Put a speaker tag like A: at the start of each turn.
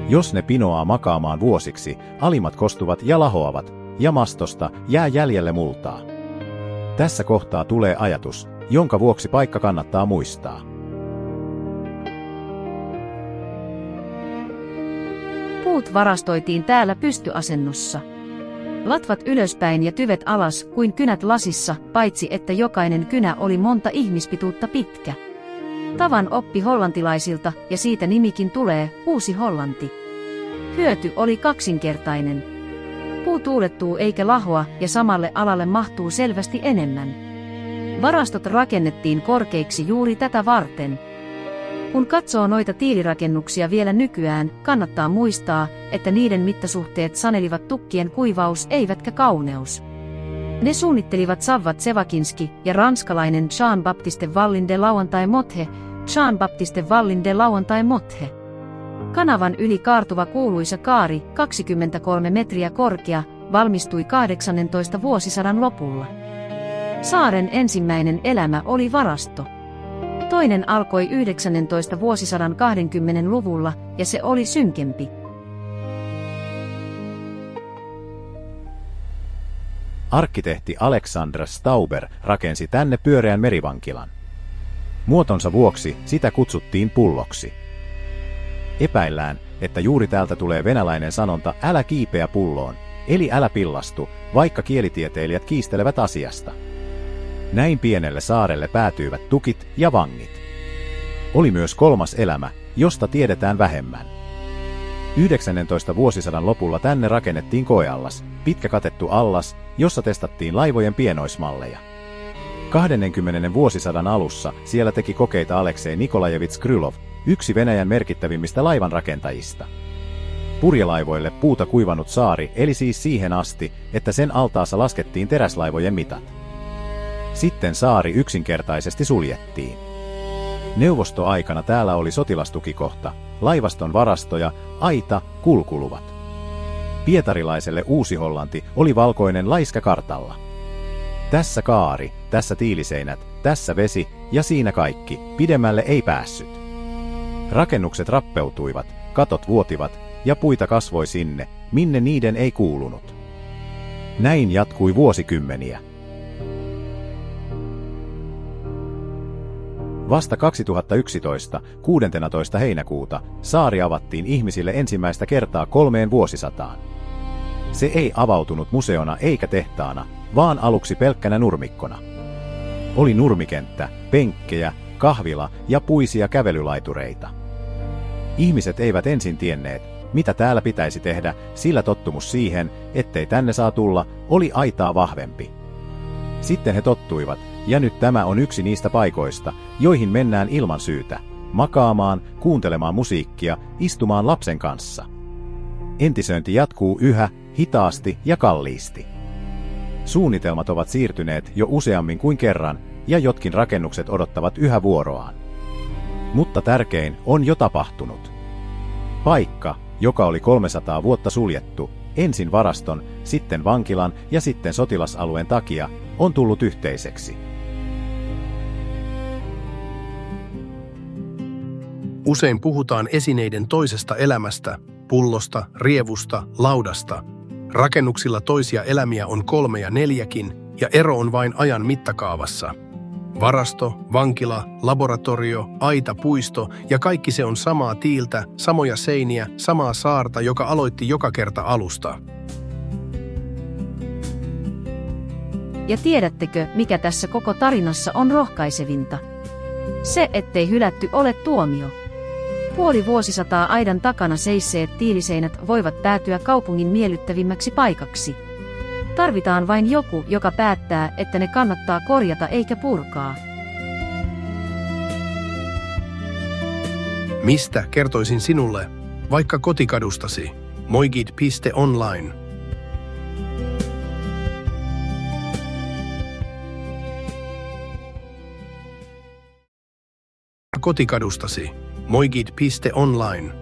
A: Jos ne pinoaa makaamaan vuosiksi, alimmat kostuvat ja lahoavat, ja mastosta jää jäljelle multaa. Tässä kohtaa tulee ajatus, jonka vuoksi paikka kannattaa muistaa.
B: Puut varastoitiin täällä pystyasennossa. Latvat ylöspäin ja tyvet alas kuin kynät lasissa, paitsi että jokainen kynä oli monta ihmispituutta pitkä. Tavan oppi hollantilaisilta ja siitä nimikin tulee, Uusi Hollanti. Hyöty oli kaksinkertainen. Puu tuulettuu eikä lahoa ja samalle alalle mahtuu selvästi enemmän. Varastot rakennettiin korkeiksi juuri tätä varten. Kun katsoo noita tiilirakennuksia vielä nykyään, kannattaa muistaa, että niiden mittasuhteet sanelivat tukkien kuivaus eivätkä kauneus. Ne suunnittelivat Savvat Sevakinski ja ranskalainen Jean-Baptiste Vallin de Lauantai-Mothe, Jean-Baptiste Vallin de Lauantai-Mothe. Kanavan yli kaartuva kuuluisa kaari, 23 metriä korkea, valmistui 18 vuosisadan lopulla. Saaren ensimmäinen elämä oli varasto. Toinen alkoi 19 vuosisadan 20-luvulla, ja se oli synkempi.
A: Arkkitehti Alexander Stauber rakensi tänne pyöreän merivankilan. Muotonsa vuoksi sitä kutsuttiin pulloksi. Epäillään, että juuri täältä tulee venäläinen sanonta älä kiipeä pulloon, eli älä pillastu, vaikka kielitieteilijät kiistelevät asiasta. Näin pienelle saarelle päätyivät tukit ja vangit. Oli myös kolmas elämä, josta tiedetään vähemmän. 19. vuosisadan lopulla tänne rakennettiin koeallas, pitkä katettu allas, jossa testattiin laivojen pienoismalleja. 20. vuosisadan alussa siellä teki kokeita Aleksei Nikolajevits Krylov, yksi Venäjän merkittävimmistä laivanrakentajista. Purjelaivoille puuta kuivanut saari eli siis siihen asti, että sen altaassa laskettiin teräslaivojen mitat. Sitten saari yksinkertaisesti suljettiin. Neuvostoaikana täällä oli sotilastukikohta, laivaston varastoja, aita, kulkuluvat. Pietarilaiselle Uusi-Hollanti oli valkoinen laiska kartalla. Tässä kaari, tässä tiiliseinät, tässä vesi ja siinä kaikki, pidemmälle ei päässyt. Rakennukset rappeutuivat, katot vuotivat ja puita kasvoi sinne, minne niiden ei kuulunut. Näin jatkui vuosikymmeniä. Vasta 2011, 16. heinäkuuta, saari avattiin ihmisille ensimmäistä kertaa 3 vuosisataan. Se ei avautunut museona eikä tehtaana, vaan aluksi pelkkänä nurmikkona. Oli nurmikenttä, penkkejä, kahvila ja puisia kävelylaitureita. Ihmiset eivät ensin tienneet, mitä täällä pitäisi tehdä, sillä tottumus siihen, ettei tänne saa tulla, oli aitaa vahvempi. Sitten he tottuivat, ja nyt tämä on yksi niistä paikoista, joihin mennään ilman syytä, makaamaan, kuuntelemaan musiikkia, istumaan lapsen kanssa. Entisöinti jatkuu yhä, hitaasti ja kalliisti. Suunnitelmat ovat siirtyneet jo useammin kuin kerran, ja jotkin rakennukset odottavat yhä vuoroaan. Mutta tärkein on jo tapahtunut. Paikka, joka oli 300 vuotta suljettu, ensin varaston, sitten vankilan ja sitten sotilasalueen takia, on tullut yhteiseksi.
C: Usein puhutaan esineiden toisesta elämästä, pullosta, rievusta, laudasta. Rakennuksilla toisia elämiä on 3 ja 4kin, ja ero on vain ajan mittakaavassa. Varasto, vankila, laboratorio, aita, puisto ja kaikki se on samaa tiiltä, samoja seiniä, samaa saarta, joka aloitti joka kerta alusta.
B: Ja tiedättekö, mikä tässä koko tarinassa on rohkaisevinta? Se, ettei hylätty ole tuomio. Puoli vuosisataa aidan takana seisseet tiiliseinät voivat päätyä kaupungin miellyttävimmäksi paikaksi. Tarvitaan vain joku, joka päättää, että ne kannattaa korjata eikä purkaa.
C: Mistä kertoisin sinulle, vaikka kotikadustasi? Moigid.online. Kotikadustasi. Moigid.online.